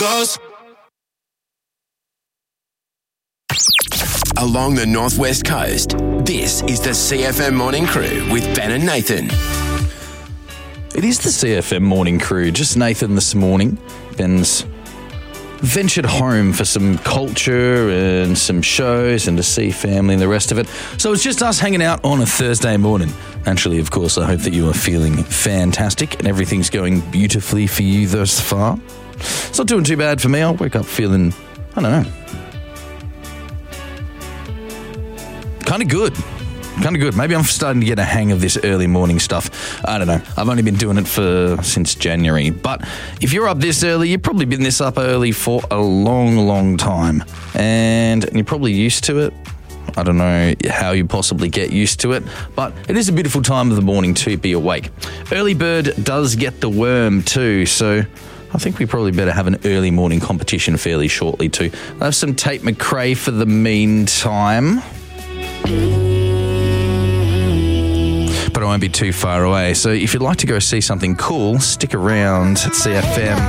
goes. Along the northwest coast, this is the CFM Morning Crew with Ben and Nathan. It is the CFM Morning Crew. Just Nathan this morning. Ben's ventured home for some culture and some shows and to see family and the rest of it. So it's just us hanging out on a Thursday morning. Naturally, of course, I hope that you are feeling fantastic and everything's going beautifully for you thus far. It's not doing too bad for me. I woke up feeling, I don't know, kind of good. Maybe I'm starting to get a hang of this early morning stuff. I don't know. I've only been doing it since January. But if you're up this early, you've probably been this up early for a long, long time. And you're probably used to it. I don't know how you possibly get used to it, but it is a beautiful time of the morning to be awake. Early bird does get the worm too, so I think we probably better have an early morning competition fairly shortly too. I'll have some Tate McRae for the meantime. But I won't be too far away. So if you'd like to go see something cool, stick around at CFM.